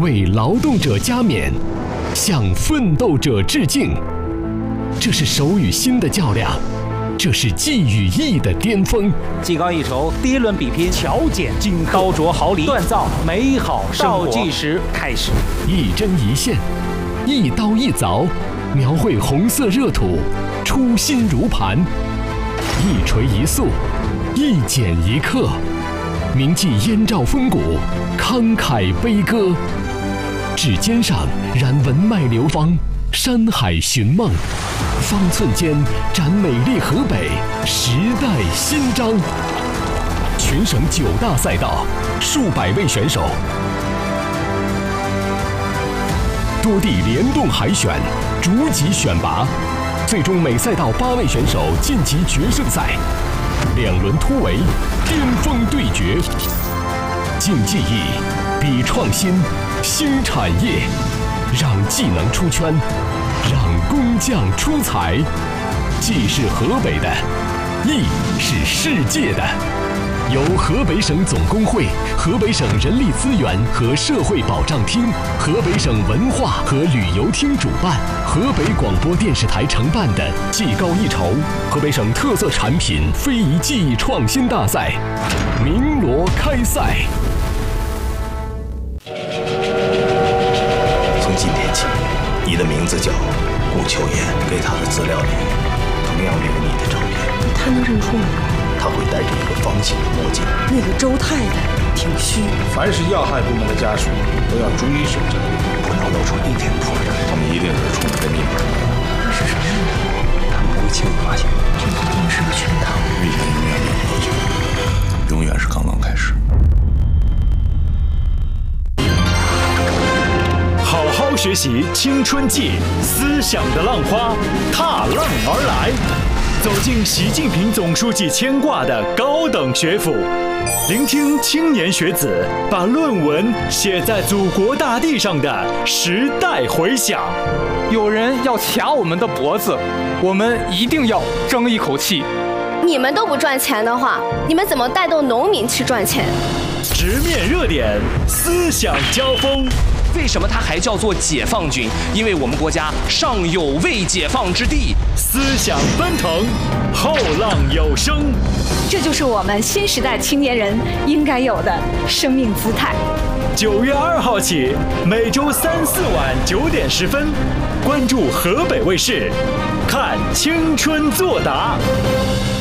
为劳动者加冕，向奋斗者致敬。这是手与心的较量，这是技与艺的巅峰。 技高一筹，第一轮比拼，巧剪金刀琢毫厘，锻造美好生活。倒计时开始， 一针一线，一刀一凿，描绘红色热土，初心如磐。一锤一塑，一剪一刻，铭记燕赵风骨，慷慨悲歌。指尖上燃文脉流芳，山海寻梦，方寸间展美丽河北，时代新章。全省9大赛道，数百位选手，多地联动海选，逐级选拔，最终每赛道8位选手晋级决胜赛。2轮突围，巅峰对决，竞技艺，比创新，新产业，让技能出圈，让工匠出彩。技是河北的，艺是世界的。由河北省总工会、河北省人力资源和社会保障厅、河北省文化和旅游厅主办，河北广播电视台承办的技高一筹河北省特色产品非遗技艺创新大赛鸣锣开赛。 从今天起，你的名字叫顾秋妍，给他的资料里同样留你的照片。 他能认出我？ 他会戴着一个方形的墨镜。 那个周太太挺虚。 凡是要害部门的家属都要逐一审查， 不能露出一点破绽。 他们一定是冲着这密码。 那是什么密码？ 他们不会轻易发现。 这一定是个圈套。 危险永远没有多久，永远是刚刚开始。 好好学习青春季，思想的浪花踏浪而来，走进习近平总书记牵挂的高等学府，聆听青年学子把论文写在祖国大地上的时代回响。 有人要卡我们的脖子，我们一定要争一口气。 你们都不赚钱的话，你们怎么带动农民去赚钱？ 直面热点，思想交锋。 为什么它还叫做解放军？因为我们国家尚有未解放之地。 思想奔腾，后浪有声， 这就是我们新时代青年人应该有的生命姿态。 9月2号起，每周3、4晚9点10分，关注河北卫视，看青春作答。